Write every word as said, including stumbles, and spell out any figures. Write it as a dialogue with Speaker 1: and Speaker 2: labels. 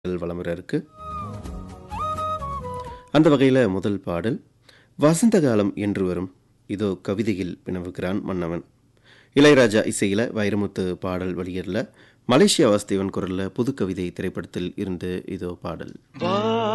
Speaker 1: வலம் வர இருக்கு. அந்த வகையில் முதல் பாடல் வசந்த காலம் என்று வரும் இதோ கவிதையில் வினவுகிறான் மன்னவன். இளையராஜா இசையில் வைரமுத்து பாடல் வெளியேறல மலேசியா வாசுதேவன் குரலில் புது கவிதை திரைப்படத்தில் இருந்து இதோ பாடல்.